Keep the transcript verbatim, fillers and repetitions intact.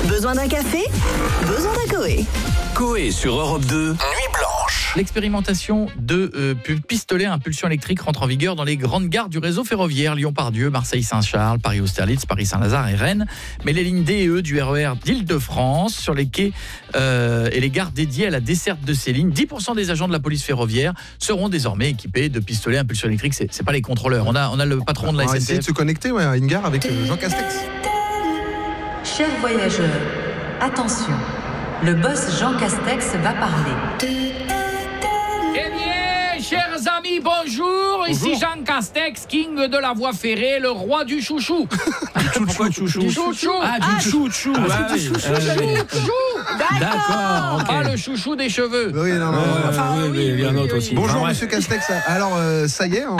Besoin d'un café? Besoin d'un Coé. Coé sur Europe deux, Nuit Blanche. L'expérimentation de euh, pistolets à impulsion électrique rentre en vigueur dans les grandes gares du réseau ferroviaire. Lyon-Pardieu, Marseille-Saint-Charles, Paris-Austerlitz, Paris-Saint-Lazare et Rennes. Mais les lignes D et E du R E R d'Île-de-France, sur les quais euh, et les gares dédiées à la desserte de ces lignes, dix pour cent des agents de la police ferroviaire seront désormais équipés de pistolets à impulsion électrique. C'est, c'est pas les contrôleurs. On a, on a le patron de la On va S N C F. essayer de se connecter ouais, à une gare avec euh, Jean Castex. Chers voyageurs, attention, le boss Jean Castex va parler. Eh bien, chers amis, bonjour. Ici Jean Castex, king de la voie ferrée, le roi du chouchou. Pourquoi de chouchou? Du chouchou. Ah, du chouchou. Ah, Ah, du oui. chouchou, Euh, chouchou. D'accord, ok. Pas le chouchou des cheveux. Oui, non, non, Euh, enfin, oui, oui, il y en a un autre aussi. Bonjour Enfin, ouais. Monsieur Castex. Alors, euh, ça y est,